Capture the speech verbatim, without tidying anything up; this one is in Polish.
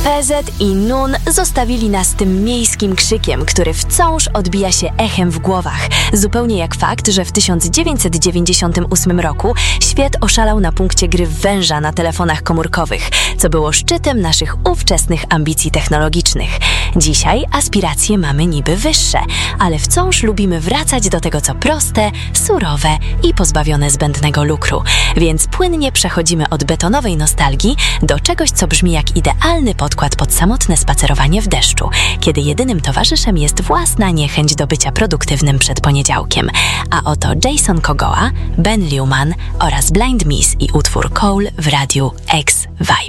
P Z i Nun zostawili nas tym miejskim krzykiem, który wciąż odbija się echem w głowach. Zupełnie jak fakt, że w tysiąc dziewięćset dziewięćdziesiątym ósmym roku świat oszalał na punkcie gry w węża na telefonach komórkowych, co było szczytem naszych ówczesnych ambicji technologicznych. Dzisiaj aspiracje mamy niby wyższe, ale wciąż lubimy wracać do tego, co proste, surowe i pozbawione zbędnego lukru. Więc płynnie przechodzimy od betonowej nostalgii do czegoś, co brzmi jak idealny podkład pod samotne spacerowanie w deszczu, kiedy jedynym towarzyszem jest własna niechęć do bycia produktywnym przed poniedziałkiem. A oto Jason Kogoła, Ben Lewman oraz Blind Miss i utwór Cole w radiu X-Vibe.